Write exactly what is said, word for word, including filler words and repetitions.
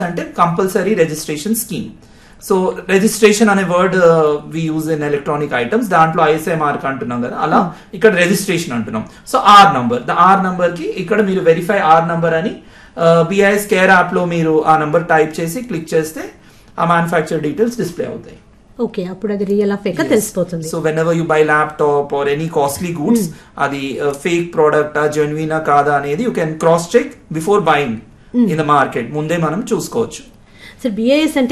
అంటే compulsory registration scheme. So registration అనే word we use in electronic items, దాంట్లో ISI mark అంటున్నాం కదా, అలా ఇక్కడ రిజిస్ట్రేషన్ అంటున్నాం. So are number, the are number కి ఇక్కడ మీరు వెరిఫై ఆర్ నంబర్ అని బిఐఎస్ కేర్ యాప్ లో మీరు ఆ నంబర్ టైప్ చేసి క్లిక్ చేస్తే ఆ మ్యానుఫ్యాక్చర్ డీటెయిల్స్ డిస్ప్లే అవుతాయి. ఓకే, అప్పుడు అది రియల్ ఆఫ్ ఫేక్ తెలిసిపోతుంది. So when ever you by laptop or any costly goods, అది ఫేక్ ప్రోడక్ట్ జెన్యునా కాదా అనేది you can cross check before buying in the market. ముందే మనం చూసుకోవచ్చు. సార్ బిఐఎస్ అంటే